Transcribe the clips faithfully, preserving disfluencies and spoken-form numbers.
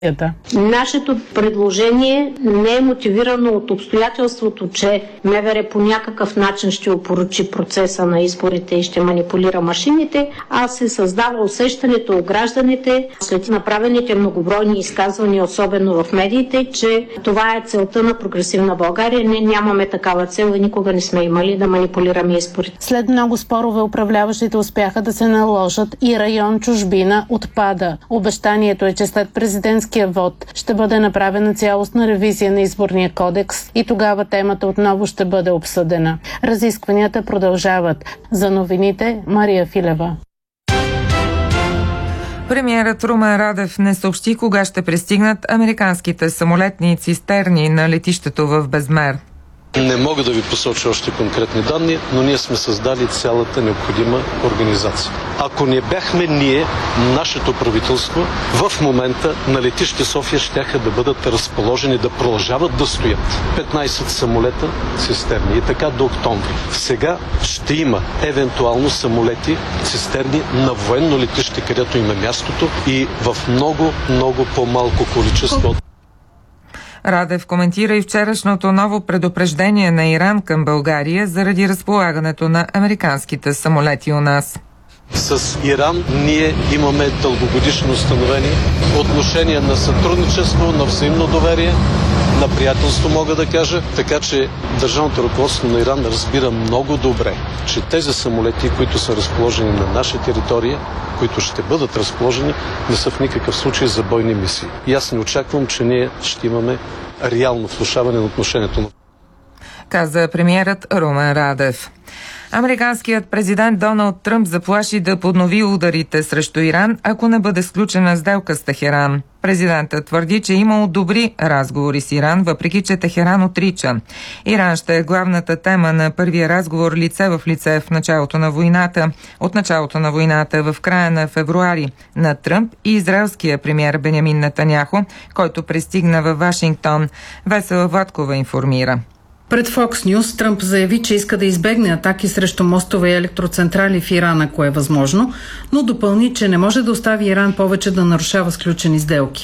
Нашето предложение не е мотивирано от обстоятелството, че МВР по някакъв начин ще опорочи процеса на изборите и ще манипулира машините, а се създава усещането у гражданите след направените многобройни изказвания, особено в медиите, че това е целта на прогресивна България. Не, нямаме такава цел и никога не сме имали да манипулираме изборите. След много спорове управляващите успяха да се наложат и район чужбина отпада. Обещанието е, че след президентския вод ще бъде направена цялостна ревизия на изборния кодекс и тогава темата отново ще бъде обсъдена. Разискванията продължават. За новините Мария Филева. Премиерът Румен Радев не съобщи кога ще пристигнат американските самолетни цистерни на летището в Безмер. Не мога да ви посоча още конкретни данни, но ние сме създали цялата необходима организация. Ако не бяхме ние, нашето правителство, в момента на летище София щяха да бъдат разположени, да продължават да стоят петнайсет самолета цистерни и така до октомври. Сега ще има евентуално самолети цистерни на военно летище, където има мястото и в много, много по-малко количество. Радев коментира и вчерашното ново предупреждение на Иран към България заради разполагането на американските самолети у нас. С Иран ние имаме дългогодишно установени отношения на сътрудничество, на взаимно доверие, на приятелство, мога да кажа. Така че държавното ръководство на Иран разбира много добре, че тези самолети, които са разположени на наша територия, които ще бъдат разположени, не са в никакъв случай за бойни мисии. И аз не очаквам, че ние ще имаме реално влошаване на отношението. Каза премиерът Румен Радев. Американският президент Доналд Тръмп заплаши да поднови ударите срещу Иран, ако не бъде сключена сделка с Техеран. Президентът твърди, че е имал добри разговори с Иран, въпреки че Техеран отрича. Иран ще е главната тема на първия разговор лице в лице в началото на войната. От началото на войната в края на февруари на Тръмп и израелския премиер Бенямин Нетаняху, който пристигна във Вашингтон. Весела Владкова информира. Пред Fox News Тръмп заяви, че иска да избегне атаки срещу мостове и електроцентрали в Иран, ако е възможно, но допълни, че не може да остави Иран повече да нарушава сключени сделки.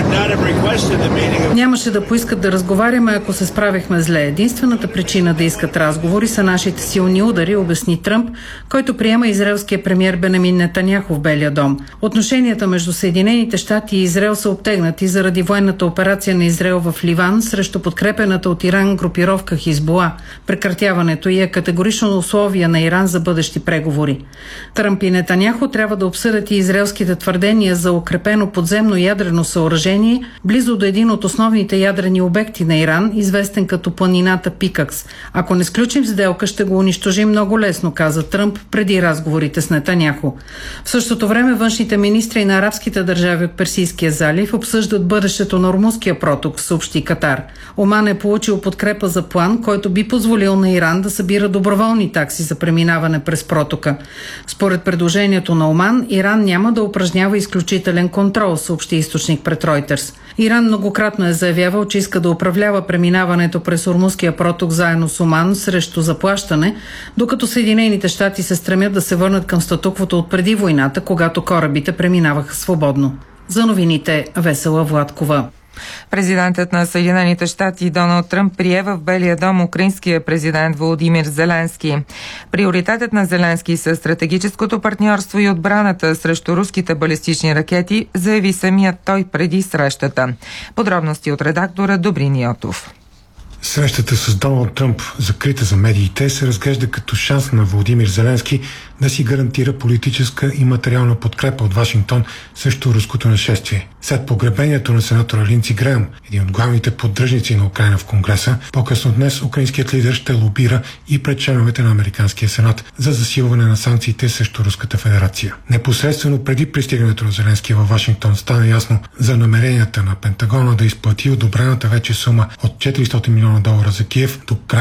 Нямаше да поискат да разговаряме, ако се справихме зле. Единствената причина да искат разговори са нашите силни удари, обясни Тръмп, който приема израелския премиер Бенямин Нетаняху в Белия дом. Отношенията между Съединените щати и Израел са обтегнати заради военната операция на Израел в Ливан срещу подкрепената от Иран групировка Хизбула. Прекратяването й е категорично условие на Иран за бъдещи преговори. Тръмп и Нетаняху трябва да обсъдят и израелските твърдения за укрепено подземно ядрено съоръжение близо до един от основните ядрени обекти на Иран, известен като планината Пикакс. Ако не сключим сделка, ще го унищожим много лесно, каза Тръмп преди разговорите с Нетаняху. В същото време външните министри на арабските държави от Персийския залив обсъждат бъдещето на Ормузския проток, съобщи Катар. Оман е получил подкрепа за план, който би позволил на Иран да събира доброволни такси за преминаване през протока. Според предложението на Оман, Иран няма да упражнява изключителен контрол, съобщи източник пред Reuters. Иран многократно е заявявал, че иска да управлява преминаването през Ормузския проток заедно с Оман срещу заплащане, докато Съединените щати се стремят да се върнат към статуквото от преди войната, когато корабите преминаваха свободно. За новините Весела Владкова. Президентът на Съединените щати Доналд Тръмп прие в Белия дом украинския президент Володимир Зеленски. Приоритетът на Зеленски са стратегическото партньорство и отбраната срещу руските балистични ракети, заяви самият той преди срещата. Подробности от редактора Добрин Йотов. Срещата с Доналд Тръмп, закрита за медиите, се разглежда като шанс на Володимир Зеленски да си гарантира политическа и материална подкрепа от Вашингтон срещу руското нашествие. След погребението на сенатора Линдси Греъм, един от главните поддръжници на Украйна в Конгреса, по-късно днес украинският лидер ще лобира и пред членовете на Американския сенат за засилване на санкциите срещу Руската федерация. Непосредствено преди пристигането на Зеленски във Вашингтон стана ясно за намеренията на Пентагона да изплати одобрената вече сума от четиристотин милиона долара за Киев до край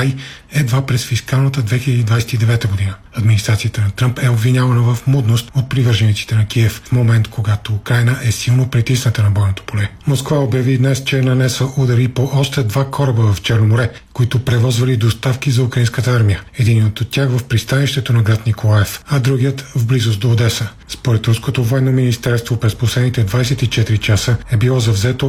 едва през фискалната две хиляди двадесет и девета година. Администрацията на Тръмп е обвинявана в мудност от привържениците на Киев в момент, когато Украйна е силно притисната на бойното поле. Москва обяви днес, че е нанесла удари по още два кораба в Черно море, които превозвали доставки за украинската армия. Единият от тях в пристанището на град Николаев, а другият в близост до Одеса. Според руското военно министерство през последните двадесет и четири часа е било завзето